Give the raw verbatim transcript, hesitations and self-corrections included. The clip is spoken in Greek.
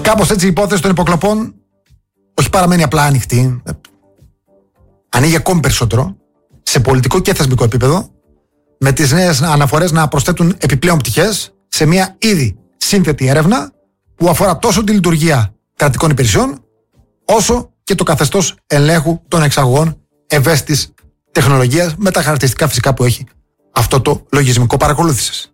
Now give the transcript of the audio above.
Κάπως έτσι η υπόθεση των υποκλοπών όχι παραμένει απλά ανοιχτή, ανοίγει ακόμη περισσότερο σε πολιτικό και θεσμικό επίπεδο, με τις νέες αναφορές να προσθέτουν επιπλέον πτυχές σε μια ήδη σύνθετη έρευνα που αφορά τόσο τη λειτουργία κρατικών υπηρεσιών, όσο και το καθεστώς ελέγχου των εξαγωγών ευαίσθητης τεχνολογίας, με τα χαρακτηριστικά φυσικά που έχει αυτό το λογισμικό παρακολούθησης.